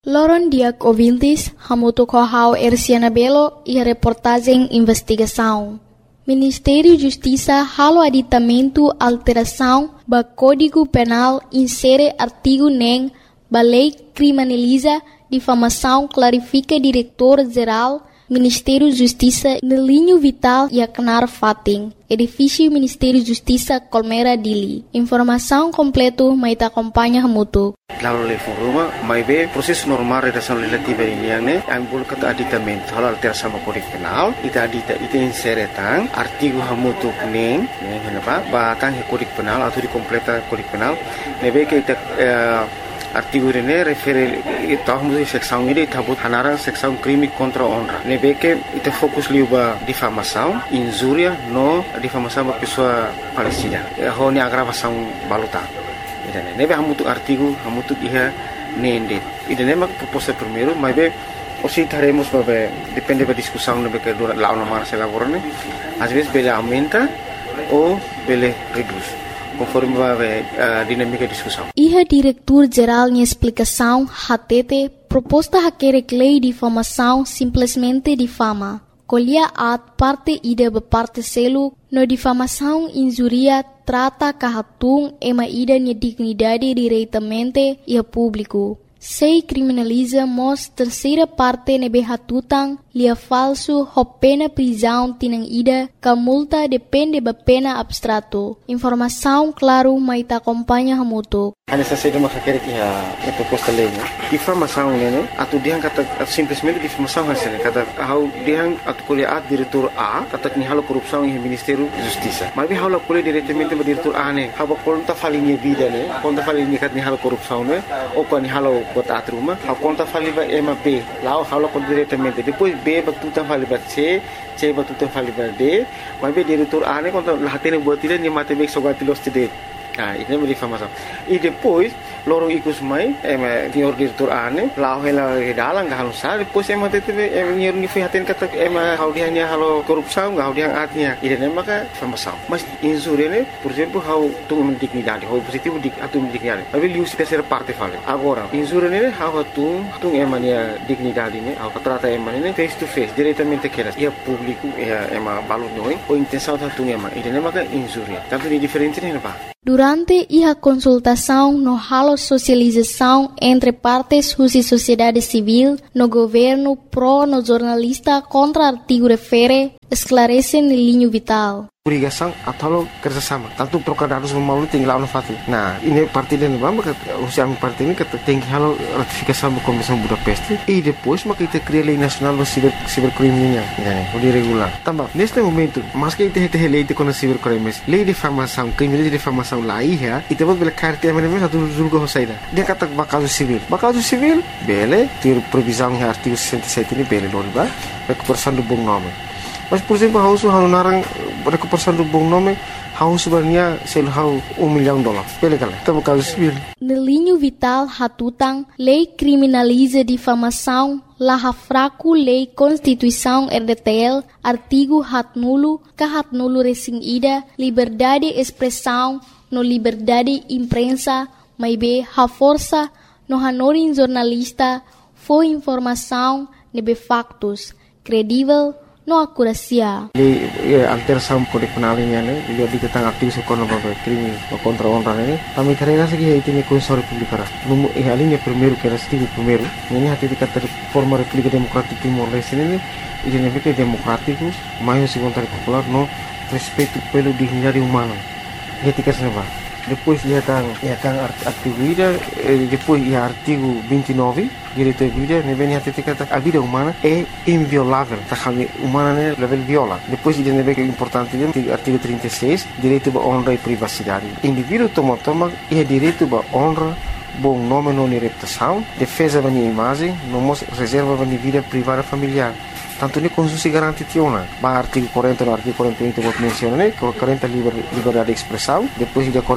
Loron Diak ouvintes, hamuto kohau Erciana Belo e a reportagem investigação. Ministério Justiça halo aditamento alteração ba Código Penal insere artigo nem ba lei criminaliza difamação clarifica diretor-geral Ministério Justiça no linho vital e acnar fating. Edifício Ministério Justiça Colmera Dili. Informação completo mai ta acompanha hamuto. Lalu le foruma mai be proses normal redação legislativa ini yang ne ang bol kata aditamento hal alteração sama Kode Penal ita insere tang artigo hamutu neng henapa ba tang Kode Penal atau di completa Kode Penal nebe ke ita artigo ini refere tahun seksão ini tabut hanarang seksão crime contra honra nebe ke ita fokus liuba difamação injuria no difamação ba pessoa Palestina ho ni agravação baluta. Nebe hamutu artigo hamutu iha nende. Idane mak proposta primeiro, mas be osi taremos babe depende da discussão nebe que dura lá na marcha laborane. Às vezes bele aumenta ou bele reduz, conforme babe dinâmica discussão. Iha diretor-geral em explicação hatete proposta hakerek lei difamação simplesmente difama. Colhia at parte ida beparte selu no difamação injuria trata kahatung ema ida ni dignidade diretamente e a público. Sei criminaliza mos terceira parte nebe hatutang lia falso ho pena prisão tinang ida ka multa depende ba pena abstrato. Informação claro mai ta acompanha hamuto. Ana saída uma querer que a proposta lei, difamação né, atu diang kata simplesmente difamação hasil kata how diang atu kuliah diretor A kata ni halo korupsão em Ministério Justiça. Mas bi halo kuliah diretamente ba diretor A né, haba konta falinha vida né, konta falinha kat ni halo korupsão né, ou kan ni halo bota atruma, ha konta faliba ema B, lá halo kon diretamente. Depois B batuta faliba C batuta faliba D, mas bi diretor A né konta lahatene buat tidak ni matematik sogatilos tidak. Ini é difamação. E depois, loro ikus mai, senhor diretor ane, lau hela dalang gak halusar, depois tete senhor ni fihatin kata hau dia ni halo korupsão, hau dia artinya. Ini maka difamação. Mas injuria ne, por exemplo, hau tung dignidade, hau positivo atum dignidade. Tapi liu se terceira parte fala. Agora, injuria ne hau tung emania dignidade ne, hau trata emania face to face, diretamente keras. Ia público, ia balu noi, ou intenção tung Ini maka injuria. Tanto ni diferente ne apa? Durante a consultação no halo socialização entre partes e sociedade civil, no governo pro no jornalista contra artigo refere, esclarece no linho vital. Obrigação atau kerjasama. Tanto procurar harus memalu tinggal no fati. Nah, ini parti dan bamba usia parti ini kata tinggi halo ratifikasi sama Komisi Budapest. E depois maka kita cria lei nacional do cibercrime o de regular. Tambah, neste momento, mas que kita lei de com cibercrimes, lei de difamação, crime de difamação lá ia, e depois bela carta mesmo satu julga hosaida. Dia kata bakaso civil, bele, ter previsão em artigo 67 ini bele loriba, recuperação do bom nome. Mas, por exemplo, hausu narang recuperação do bom nome, hausu sebenarnya sel hau $1 milhão. Pele kala, tamo caso civil. No linho vital hatutang, lei criminaliza difamação, laha fraco lei Constituição RDTL, artigo hatnulo, kahatnulo resing ida, liberdade expressão, no liberdade imprensa, maibe ha força, no hanorin jornalista, foi informação, nebe factos, credível, no acuracia. Lei alteração Kode Penal ini dia ditentang aktif sekolah crime contra honra ini. Kami terima segi itu ni Konstitusi Republik Ara. Numu alinha primeiro que era artigo primeiro. Ini hati dikata forma República Democrática Timor Leste ini identifica democrático, mais segundo popular no respeito pelo dignidade humana. Etika senapa. Depois dia tang artigo ida, depois artigo 29 direito à vida, nem hati dikata a vida humana é inviolável. Takami humana né level viola. Depois dia nebe que é importante dia artigo 36 direito à honra e privacidade. Indivíduo toma é direito à honra, bom nome não reputação, defesa da minha imagem, não reserva da minha vida privada familiar. Tanto ni Konstitusi garanti tiona. Ba artigo 40 no artigo 41 que vou mencionar, 40 liberdade de expressão, depois de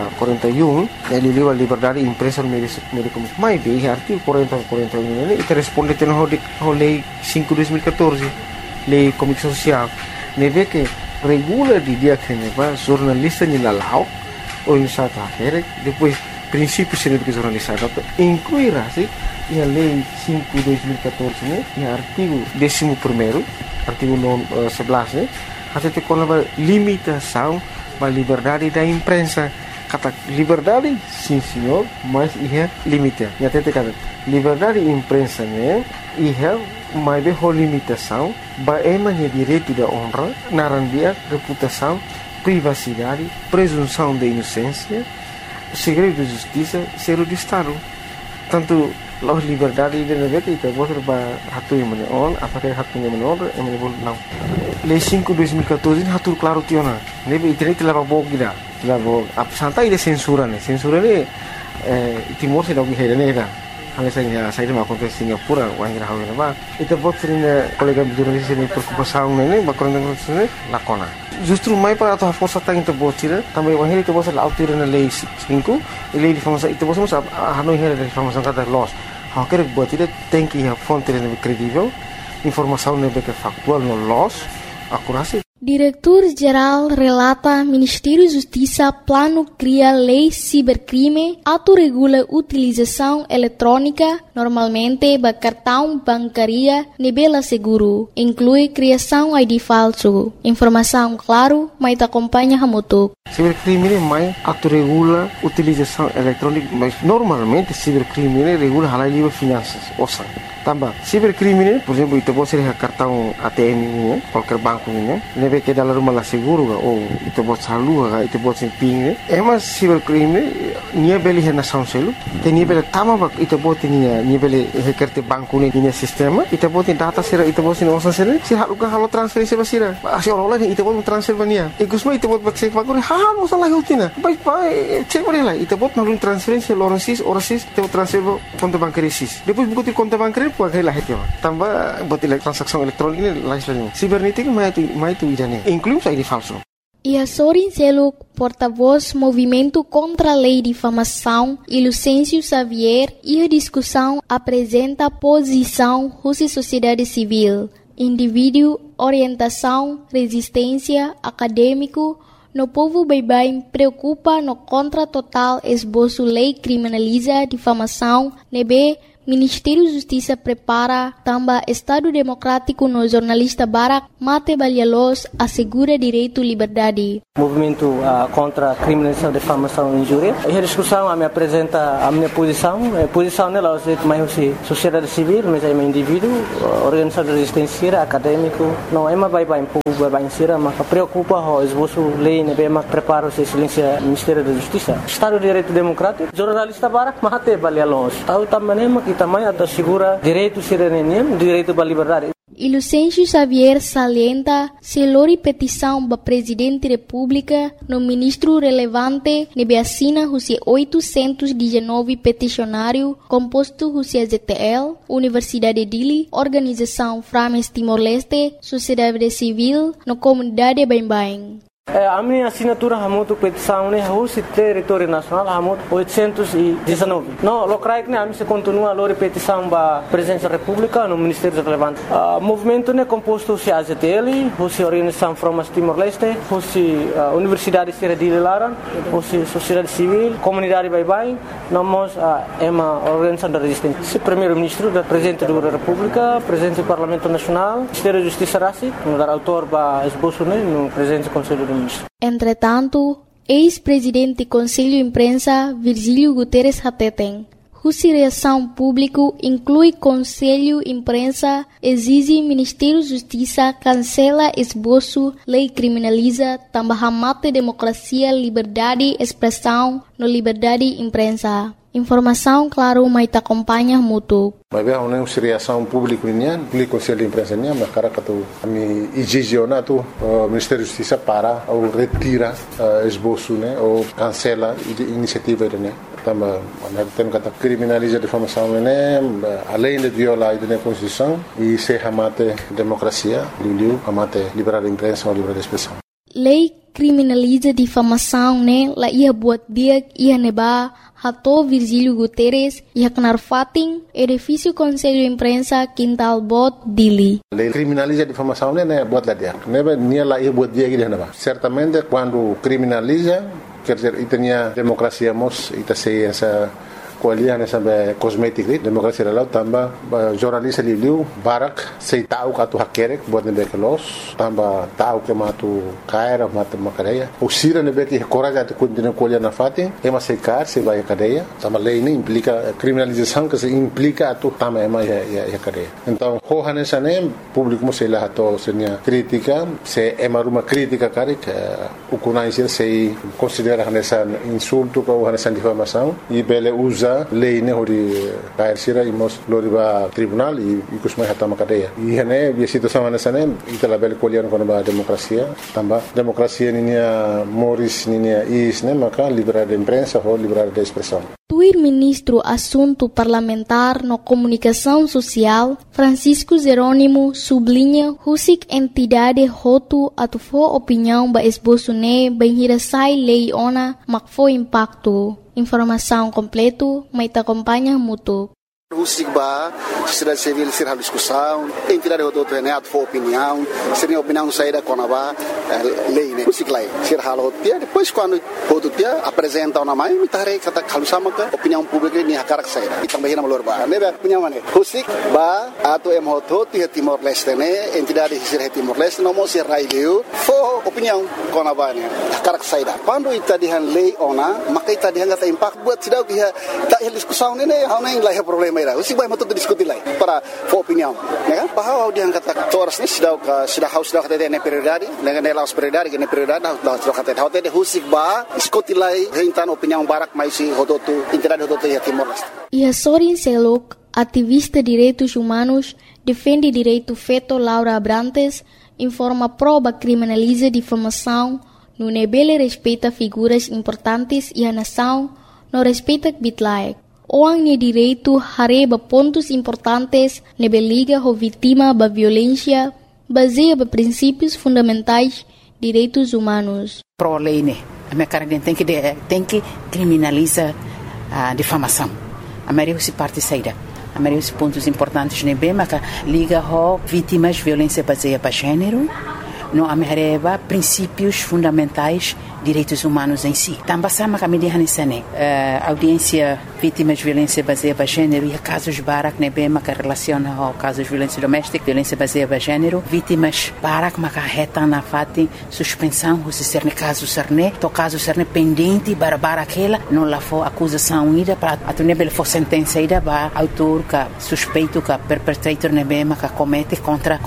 41 ele livre liberdade de imprensa no meio comunicação. Mas bem, artigo 40 41 ele responde ao lei 5 de 2014, lei comunicação social. Neve que regula de dia que neva jornalista ni lalau ou insata depois princípios de jornalistas, incluirá a Lei 5/2014, né, e o artigo 11º, artigo 11, né, até com a limitação da liberdade da imprensa. Kata liberdade, sim senhor, mas é limite. E até kata liberdade da imprensa, né, mas é limitação, é direito da honra, narandia, reputação, privacidade, presunção de inocência, segredo de justiça, ser de Estado. Tanto a liberdade de negócio itu bos hatu yang menon, apakah hatu yang menon, yang menon não. Lei 5/2014 hatu claro tiona. Nebe internet leva bog gida, leva santai de censura né. Censura né Timor se dog hera né. Hanya saya mau konten Singapura, wang ira hawe ba. Itu bot sering kolega jurnalis ini preocupação né, bakon né, lakona. Justru mai para atau força tang itu bot sira, também wang itu bot la autir na lei 5, lei de famosa itu bot musa hanu hera de famosa kata loss. Qualquer bot sira tem que a fonte credível, informação né que factual no loss, akurasi. Diretor-Geral relata Ministério Justiça plano cria lei cibercrime, autorregula utilização eletrônica, normalmente ba cartão bancaria nebela seguro, inclui criação ID falso. Informação claro, mas acompanha hamutuk. Cibercrime mais autorregula utilização eletrônica, mas normalmente cibercrime regula halal livre finanças, ouça. Tambah, cibercrime, por exemplo, itu pode ser cartão ATM ini, qualquer banco ini, nebe que dalam rumah lah seguro ou itu pode salur, itu pode ser PIN. Emas cibercrime, nia beli hena sound selu, te nia beli tama bak itu pode nia beli hekerte banku ni nia sistema, itu pode data sira, itu pode osan sira, sira halukan halo transfer sira sira. Asi orang lain itu pode transfer bania. Ikusma itu pode cek bagore, halo salah utina. Baik cek boleh lah, itu pode nalun transferensi lorosis, orasis, itu transfer konto bankerisis. Depois buku konto bankeri pakai lah itu, tambah buat transaksi elektronik ini lain. Sibernetik mai itu idane, inclui ID falso. Sorin Seluk, porta-voz Movimento contra a Lei de Difamação, e Lucêncio Xavier, e a discussão apresenta posição Rússia Sociedade Civil, indivíduo, orientação, resistência, acadêmico, no povo bem preocupa no contra total esboço lei criminaliza difamação, nebe Ministério da Justiça prepara também Estado Democrático no jornalista Barak Mate Balhalos assegura direito e liberdade. Movimento contra a criminalização, difamação e injúria. E a discussão me apresenta a minha posição. A posição nela é mais sociedade civil, mas é um indivíduo, organização de resistência, acadêmico. Não é mais bem povo bem sira, mas preocupa o esboço lei, né, bem prepara o silêncio Ministério da Justiça. Estado de Direito Democrático, jornalista Barak Mate Balhalos. Tahu também que também assegura direito cidadania, direito à liberdade. E Lucêncio Xavier salienta se lori petição para Presidente da República no ministro relevante nebe assina os 819 peticionário composto os ZTL, Universidade de Dili, Organização Frames Timor-Leste, Sociedade Civil, no comunidade Bem. A minha assinatura é muito petição, né? O território nacional é muito 819. Não, o CRAIC, né? A minha continua a petição para a Presidência da República no Ministério Relevante. O movimento é composto de AZTL, a Organização Frames Timor-Leste, a Universidade de Laran, a Sociedade Civil, Comunidade Baibai, nós é uma organização da resistência. O Primeiro-Ministro, o Presidente da República, o Presidente do Parlamento Nacional, o Ministério da Justiça Rassi, o autor para esboço, né? No Presidente do Conselho do Entretanto, ex-presidente do Conselho de Imprensa, Virgílio Guterres Hateten, cuja reação pública inclui Conselho de Imprensa, exige Ministério da Justiça cancela esboço, lei criminaliza, também mata democracia, liberdade, expressão, no liberdade de imprensa. Informação, claro, mas acompanha muito. Mas bem, uma reação pública nian, peli Conselho de Imprensa nian, mas cara que tu kami exigiona tu Ministério da Justiça para ou retira esboço, né, ou cancela iniciativa né. Também, tem que criminaliza a difamação, né, além de violar a Constituição e se amate democracia, amate liberdade de imprensa ou liberdade de expressão. Lei criminaliza difamação, né? La ia buat dia ia neba hato Virgílio Guterres ia kenar fating edifício Conselho de Imprensa Quintal Bot Dili. Lei criminaliza difamação, né? Buat lá dia. Neba nia la ia buat dia que neba. Certamente quando criminaliza quer dizer, itania democracia mos, ita sei essa kualian sampai kosmetik ni demokrasi lalau tambah jurnalis liu barak sei tahu katu hakerek buat nebe kelos tambah tahu ke matu kaira matu makadeia usira nebe que coragem de continuar kualian na fati ema sei kar sei vai cadeia tambah lei ini implica criminalização que se implica atu tambah ema ya cadeia então hohan esane público mo sei lah to senia crítica se ema rumah crítica karik ukunai sei considera hanesan insulto ko hanesan difamação e bele usa lei ne hori kair sira imos loriba tribunal e kusmai hatama cadeia e hene bi situação nesane itala bel kolian kono ba demokrasia tamba demokrasia ninia moris ninia isne maka liberdade de imprensa ou liberdade de expressão. Tuir ministro Assunto Parlamentar no Comunicação Social, Francisco Jerônimo, sublinha husik entidade hotu atufo opinião ba esbosune benhirasai lei ona makfo impacto. Informação completo, mai te acompanha mutu. Husik ba, sociedade civil ser discussão, entidade hotu neat for opinião, seria opinião saída com a lei, né? Husik lai, ser halo dia, depois quando hotu dia apresenta uma mãe, me tarei kata kalusama ka opinião pública ni hakarak saída. E também na malor ba, né? Opinião mana? Husik ba, ato em hotu dia Timor Leste né, entidade ser Timor Leste não mo ser raileu, for opinião com a ba né, hakarak saída. Quando itadihan lei ona, maka itadihan kata impact buat sidau dia tak discussão né, hau nem lai problema. Usi vai matu diskutir lai para for opinião, né? Bahwa dia kata toras ni sudah haus sudah kata ne prioridade, dengan nelas prioridade, ne prioridade sudah kata hotel de husik ba diskutir lai hentan opinião barak mais si hodotu entidade hodotu ya Timor Leste. E Sorin Selok, ativista de direitos humanos, defende direito feito Laura Abrantes, informa proba criminaliza difamação, no nebele respeita figuras importantes e a nação, no respeita bitlaek. Orang ni direito hareba pontos importantes nebe liga ho vítima ba violência baseia ba princípios fundamentais direitos humanos. Pro lei né, a minha cara tem que criminalizar a difamação. A maioria se parte saída. A maioria dos pontos importantes nebe maka liga ho vítimas violência baseia ba gênero. No amereba princípios fundamentais direitos humanos em si. Também sama kami dihanisane audiência vítimas de violência baseada em gênero e casos barak nebe maka relaciona ao casos de violência doméstica, violência baseada em gênero, vítimas barak maka reta na fati suspensão se ser ne caso serne, to caso serne pendente barbara aquela não lá for acusação ida para a nebe for sentença ida ba autor ka suspeito ka perpetrator nebe maka comete contra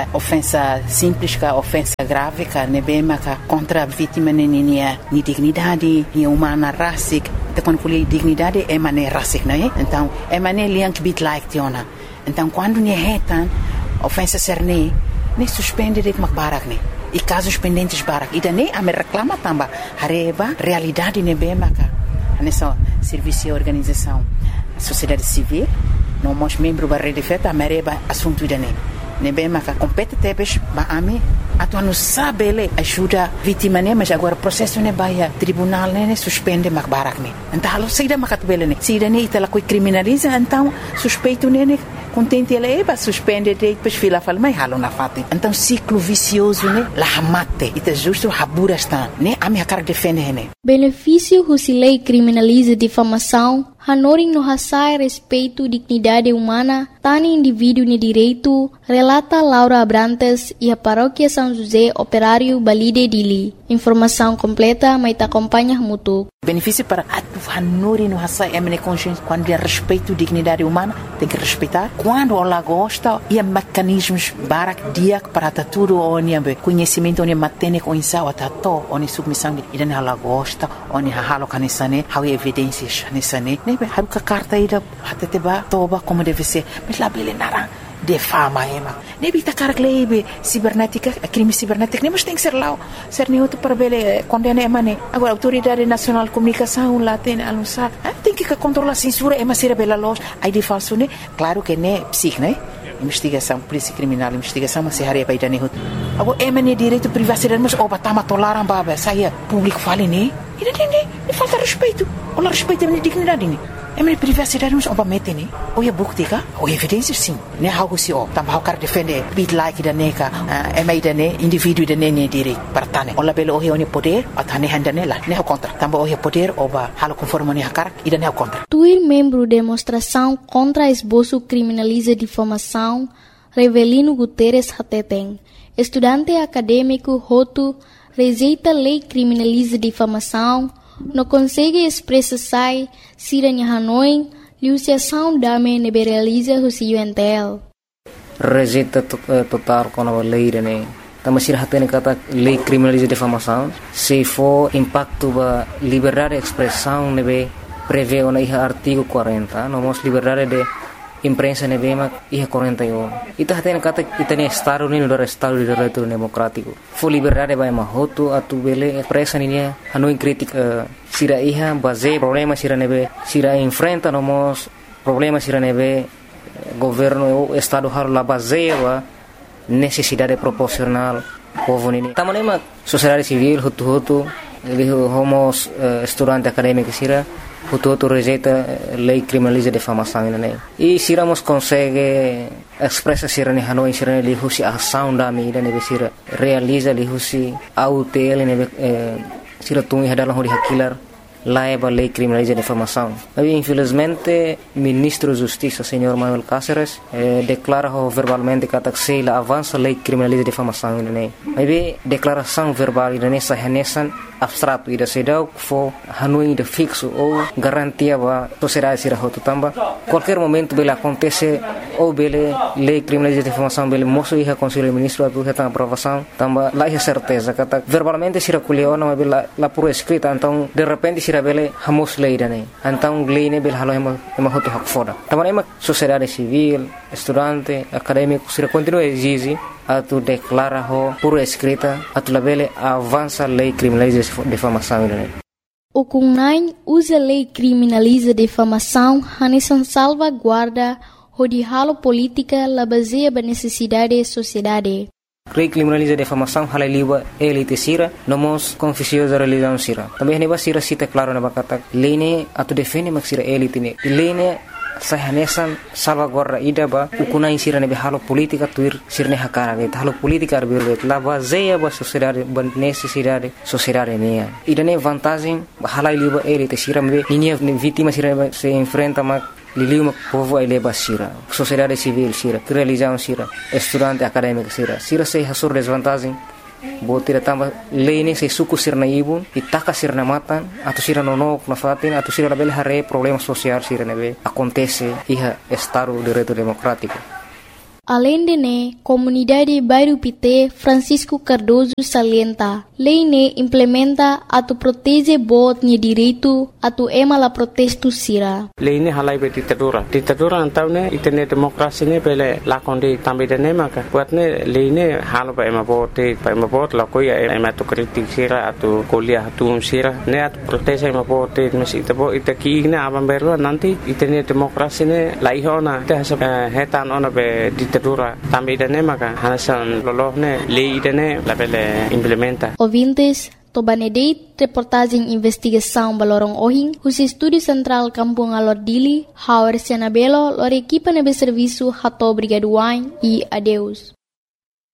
ofensa simples ka ofensa grave ka nebe maka contra vítima ni dignidade, ni humana rasik, te quando fui dignidade é mané rasik, não é? Então é mané liank bit like tiona. Então quando ni retan ofensa serne, ni suspende de makbarak ni. E casos pendentes barak, ida ne a me reclama tamba, hareba realidade ne be maka. Nessa serviço e organização, sociedade civil, não mos membro da rede feta, a mereba assunto ida ne. Nebe maka compete tebes ba ami atuan no sabe ele ajuda vítima ne mas agora processo ne baia tribunal ne suspende mak barak ne então alo seida makat bele ne seida ne itala coi criminaliza então suspeito ne contente ele ba suspende de depois fila fala mai halo na fate então ciclo vicioso ne la hamate ita justo habura está ne ami akar defende ne benefício husilei criminaliza difamação hanoring no hasai respeito dignidade humana tani indivíduo ne direito relata Laura Abrantes e a paróquia São José Operário Balide Dili. Informação completa, mas te acompanha mutu. Benefício para a hanuri no hasai emene consciência quando é respeito dignidade humana tem que respeitar quando ela gosta e mecanismos barak dia para tudo onde conhecimento onde matene com insa o tato onde submissão ida ela gosta onde halo kanisane how evidências kanisane nebe haruka carta ida hateba toba como deve ser mas lá bele narang defama ema nebi takar klebe cibernética crime cibernético mas tem que ser lá ser neutro para bele condena emane agora autoridade nacional de comunicação lá tem anunciar tem que controlar a censura ema ser bela loja aí de falso né claro que né psic né investigação polícia criminal investigação mas se haria para idane hut agora emane direito privacidade mas obatama tolaram baba saia público fale né e falta respeito ou respeito a dignidade né Emre privacidade não oba mete ni. O ya bukti ka? O evidência sim. Ne hau si o. Tamba hau kar defender bit like da neka. Emai da ne indivíduo da ne diri partane. Ola belo o ne poder atane handane la. Ne hau contra. Tamba o poder oba halo conforme ne hakar ida ne hau contra. Tuir membro demonstração contra esboço criminaliza difamação Revelino Guterres Hateteng. Estudante acadêmico Hotu rejeita lei criminaliza difamação, não consegue expressar se Hanoi, liuciação dame neberaliza o UNTL. Rejeita total com a lei, né? Também se hatene kata lei criminaliza difamação, se for impacto ba liberdade de expressão, nebe prevê o artigo 40, nomos liberdade de imprensa nebema ia 41. Ita hatene kata itane Estado ni no Estado de Direito Democrático. Fo liberdade vai mahoto atu bele presa ni Hanoi crítica sira iha base problema sira nebe sira enfrenta nomos problema sira nebe governo o Estado har la base wa necessidade proporcional povo ni. Tamanema sociedade civil hutu homos estudante acadêmico sira Hutu rejeita lei criminaliza difamação né? E se iramos consegue expressa sira ni Hanoi sira ni husi ação da mídia ne sira realiza li husi autel ne sira tungi hadalah hori hakilar laiba lei criminaliza difamação. Mas infelizmente ministro de Justiça senhor Manuel Cáceres declara verbalmente que a avança lei criminaliza difamação né? Mas declaração verbal ne sahanesan abstrato ida sedau fo Hanoi de fixo ou garantia ba sociedade sira hotu tamba qualquer momento bela acontece ou bele lei criminaliza difamação bele moço ia conselho ministro atu reta aprovação tamba lá é certeza kata verbalmente sira kuliona bela la por escrita então de repente sira bele hamos lei dane então lei ne bele halo ema hotu hak foda tamba ema sociedade civil estudante acadêmico sira continua exige atu declara ho por escrita atu labele avança lei criminaliza difamação né? O CUNAI usa lei criminaliza difamação hanesan salvaguarda de halo política la baseia ba necessidade da sociedade. Lei criminaliza difamação hala liba elite sira nomos confusiosa religião sira. Também neba sira cita claro na bakata lei ne atu defende mak sira elite ne. Lei ne sahanesan salvaguarda ida ba ukunai sira nebe halo politika tuir sirne hakara ge halo politika arbirbe la baseia ba sociedade ba necessidade sociedade ne ida ne vantagem hala liba elite sira me ninia vítima sira se enfrenta mak liliu povo ai leba sira sociedade civil sira religião sira estudante acadêmico sira se hasur desvantagem botira tamba lei se suku sirna ibun itaka sirna matan atau sira nonok na fatin atau sira label hare problema social sira nebe acontece iha Estado de Direito Democrático. Além de ne, comunidade bairro Pité Francisco Cardoso salienta, lei ne implementa atu protege bot ni direito atu ema la protesto sira. Lei ne halai be ditadura antau ne itene demokrasi ne bele lakonde tambe de ne maka buat ne lei ne halo ba ema bot la koya ema to kritik sira atu kuliah atu sira ne atu protege ema bot mesi tabo itaki ne aban berlo nanti itene demokrasi ne laihona te hetan ona be ditadura tambe de ne maka hanasan lolohne lei de ne la bele implementa. Ouvintes, Tobanedeit, reportagem investigação Balorong Ohing, o Estúdio Central Kampung Alordili, Hauer Senabelo, lor equipa nebe serviço Hato Brigaduain e adeus.